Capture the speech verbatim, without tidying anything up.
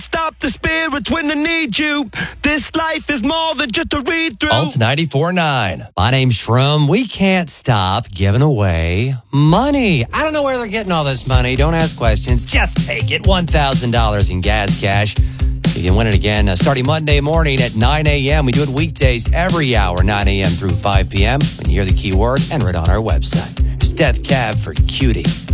Stop the spirits when they need you. This life is more than just a read through. Alt ninety-four point nine. My name's Shrum. We can't stop giving away money. I don't know where they're getting all this money. Don't ask questions. Just take it. one thousand dollars in gas cash. You can win it again uh, starting Monday morning at nine a.m. We do it weekdays every hour, nine a.m. through five p.m. When you hear the keyword, enter it on our website. It's Death Cab for Cutie.